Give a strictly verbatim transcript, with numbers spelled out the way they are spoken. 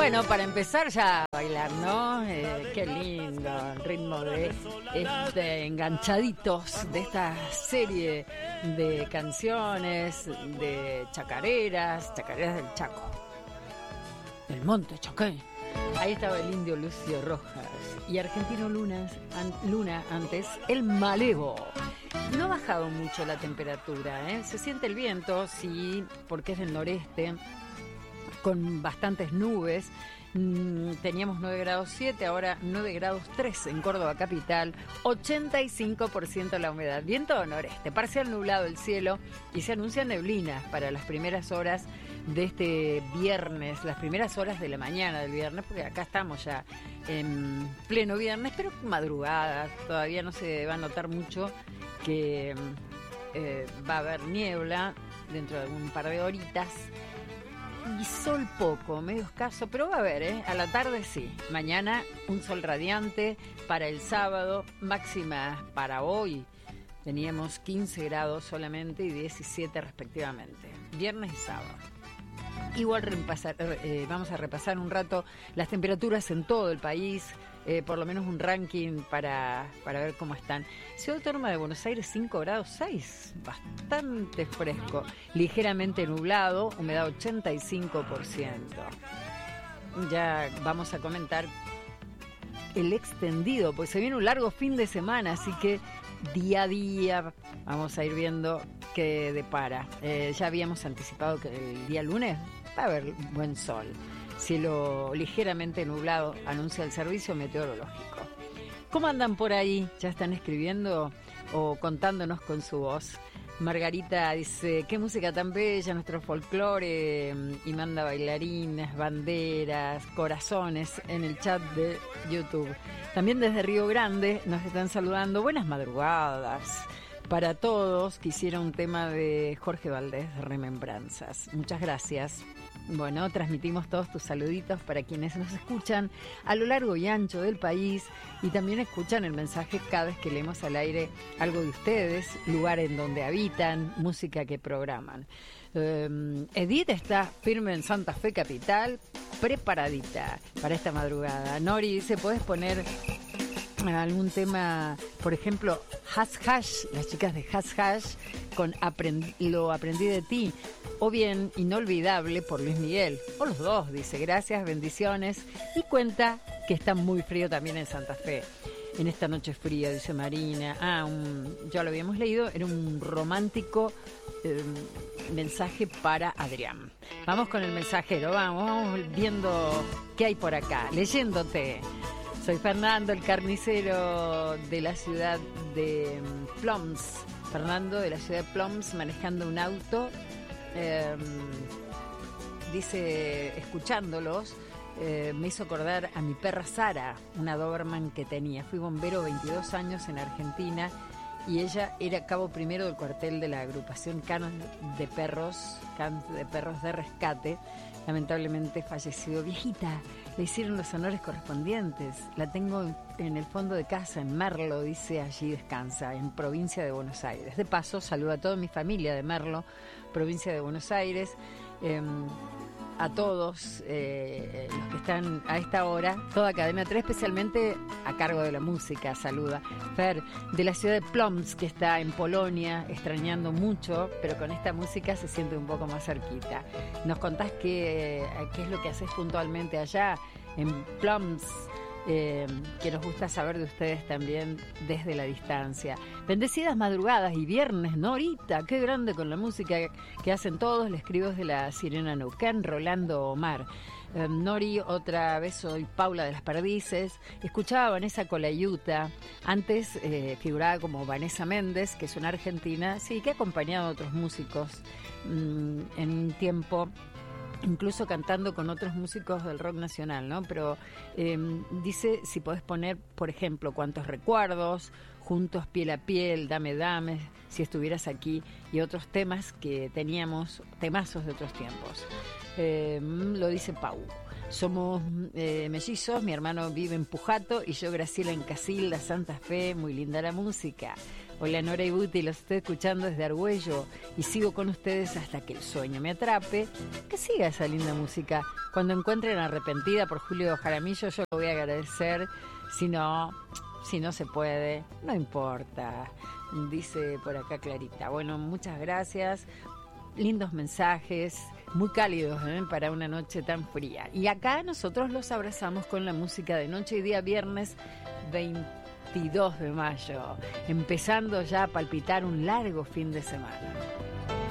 Bueno, para empezar ya a bailar, ¿no? Eh, qué lindo el ritmo de este, enganchaditos de esta serie de canciones, de chacareras, chacareras del Chaco, del Monte Chaquén. Ahí estaba el indio Lucio Rojas y Argentino Lunas, an, Luna antes, el Malevo. No ha bajado mucho la temperatura, ¿eh? Se siente el viento, sí, porque es del noreste, con bastantes nubes. Mm, teníamos nueve grados siete, ahora nueve grados tres en Córdoba capital, ochenta y cinco por ciento la humedad, viento noreste, parcial nublado el cielo y se anuncian neblinas para las primeras horas de este viernes, las primeras horas de la mañana del viernes, porque acá estamos ya en pleno viernes, pero madrugada, todavía no se va a notar mucho que eh, va a haber niebla dentro de un par de horitas. Y sol poco, medio escaso, pero va a haber, ¿eh? A la tarde sí. Mañana un sol radiante para el sábado, máxima para hoy. Teníamos quince grados solamente y diecisiete respectivamente. Viernes y sábado. Igual repasar, eh, vamos a repasar un rato las temperaturas en todo el país, eh, por lo menos un ranking para, para ver cómo están. Ciudad Autónoma de Buenos Aires, cinco grados seis, bastante fresco, ligeramente nublado, humedad ochenta y cinco por ciento. Ya vamos a comentar el extendido, pues se viene un largo fin de semana, así que día a día vamos a ir viendo qué depara. Eh, ya habíamos anticipado que el día lunes va a haber buen sol. Cielo ligeramente nublado, anuncia el servicio meteorológico. ¿Cómo andan por ahí? ¿Ya están escribiendo o contándonos con su voz? Margarita dice, qué música tan bella, nuestro folclore, y manda bailarines, banderas, corazones en el chat de YouTube. También desde Río Grande nos están saludando, buenas madrugadas para todos. Quisiera un tema de Jorge Valdés, Remembranzas. Muchas gracias. Bueno, transmitimos todos tus saluditos para quienes nos escuchan a lo largo y ancho del país y también escuchan el mensaje cada vez que leemos al aire algo de ustedes, lugar en donde habitan, música que programan. Eh, Edith está firme en Santa Fe capital, preparadita para esta madrugada. Nori dice, ¿podés poner algún tema, por ejemplo, Hash Hash, las chicas de Hash Hash, con aprend- Lo aprendí de ti? O bien Inolvidable por Luis Miguel, o los dos, dice, gracias, bendiciones, y cuenta que está muy frío también en Santa Fe, en esta noche fría, dice Marina. Ah, un, ya lo habíamos leído, era un romántico eh, mensaje para Adrián. Vamos con el mensajero, vamos, vamos viendo qué hay por acá, leyéndote. Soy Fernando, el carnicero de la ciudad de Ploms. Fernando de la ciudad de Ploms, manejando un auto. Eh, dice, escuchándolos, eh, me hizo acordar a mi perra Sara, una Doberman que tenía. Fui bombero veintidós años en Argentina y ella era cabo primero del cuartel de la agrupación Can de Perros, Can de Perros de Rescate. Lamentablemente falleció, viejita. Le hicieron los honores correspondientes. La tengo en el fondo de casa, en Merlo, dice, allí descansa, en provincia de Buenos Aires. De paso, saludo a toda mi familia de Merlo, provincia de Buenos Aires, eh, a todos eh, los que están a esta hora, toda Cadena tres, especialmente a cargo de la música, saluda Fer, de la ciudad de Ploms, que está en Polonia, extrañando mucho, pero con esta música se siente un poco más cerquita. ¿Nos contás qué, qué es lo que haces puntualmente allá en Ploms? Eh, que nos gusta saber de ustedes también desde la distancia. Bendecidas madrugadas y viernes, ¿no? Ahorita, qué grande con la música que hacen todos. Le escribo de la Sirena Neuquén, Rolando Omar. Eh, Nori, otra vez soy Paula de las Perdices. Escuchaba a Vanessa Colayuta. Antes eh, figuraba como Vanessa Méndez, que es una argentina, sí, que ha acompañado a otros músicos mmm, en un tiempo, incluso cantando con otros músicos del rock nacional, ¿no? Pero eh, dice si podés poner, por ejemplo, Cuántos Recuerdos, Juntos Piel a Piel, Dame Dame, Si Estuvieras Aquí, y otros temas que teníamos, temazos de otros tiempos. Eh, lo dice Pau. Somos eh, mellizos, mi hermano vive en Pujato y yo Graciela en Casilda, Santa Fe, muy linda la música. Hola Nora y Buti, los estoy escuchando desde Argüello y sigo con ustedes hasta que el sueño me atrape. Que siga esa linda música. Cuando encuentren Arrepentida por Julio Jaramillo, yo lo voy a agradecer. Si no, si no se puede, no importa, dice por acá Clarita. Bueno, muchas gracias. Lindos mensajes, muy cálidos, ¿eh? Para una noche tan fría. Y acá nosotros los abrazamos con la música de noche y día, viernes veintidós de mayo, empezando ya a palpitar un largo fin de semana.